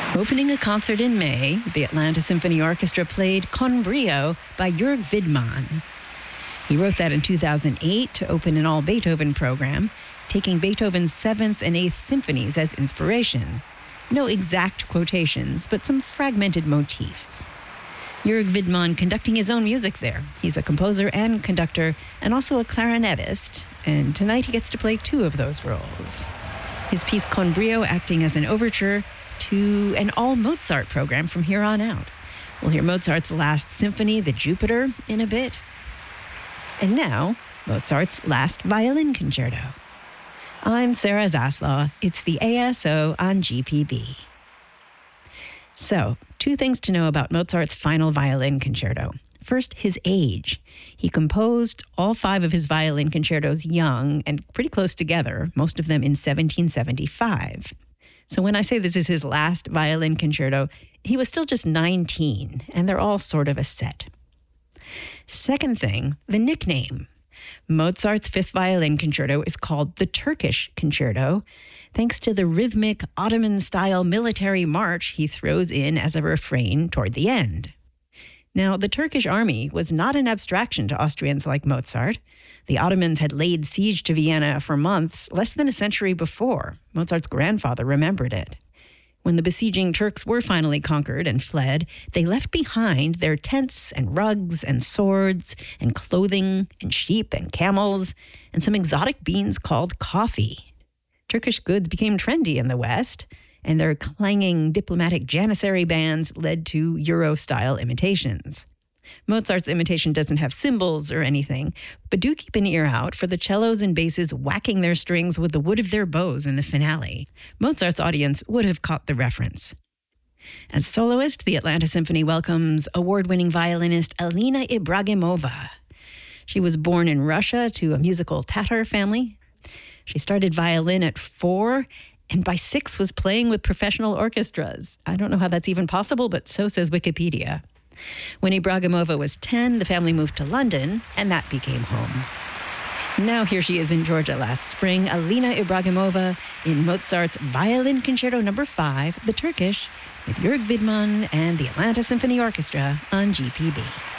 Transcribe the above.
Opening a concert in May, the Atlanta Symphony Orchestra played Con Brio by Jörg Widmann. He wrote that in 2008 to open an all-Beethoven program, taking Beethoven's 7th and 8th symphonies as inspiration. No exact quotations, but some fragmented motifs. Jörg Widmann conducting his own music there. He's a composer and conductor, and also a clarinetist, and tonight he gets to play 2 of those roles. His piece Con Brio acting as an overture to an all-Mozart program from here on out. We'll hear Mozart's last symphony, the Jupiter, in a bit. And now, Mozart's last violin concerto. I'm Sarah Zaslaw. It's the ASO on GPB. So, 2 things to know about Mozart's final violin concerto. First, his age. He composed all 5 of his violin concertos young and pretty close together, most of them in 1775. So when I say this is his last violin concerto, he was still just 19, and they're all sort of a set. Second thing, the nickname. Mozart's 5th violin concerto is called the Turkish Concerto, thanks to the rhythmic Ottoman-style military march he throws in as a refrain toward the end. Now, the Turkish army was not an abstraction to Austrians like Mozart. The Ottomans had laid siege to Vienna for months, less than a century before. Mozart's grandfather remembered it. When the besieging Turks were finally conquered and fled, they left behind their tents and rugs and swords and clothing and sheep and camels and some exotic beans called coffee. Turkish goods became trendy in the West, and their clanging diplomatic janissary bands led to Euro-style imitations. Mozart's imitation doesn't have cymbals or anything, but do keep an ear out for the cellos and basses whacking their strings with the wood of their bows in the finale. Mozart's audience would have caught the reference. As soloist, the Atlanta Symphony welcomes award-winning violinist Alina Ibragimova. She was born in Russia to a musical Tatar family. She started violin at 4, and by 6 was playing with professional orchestras. I don't know how that's even possible, but so says Wikipedia. When Ibragimova was 10, the family moved to London, and that became home. Now here she is in Georgia last spring, Alina Ibragimova in Mozart's Violin Concerto No. 5, the Turkish, with Jörg Widmann and the Atlanta Symphony Orchestra on GPB.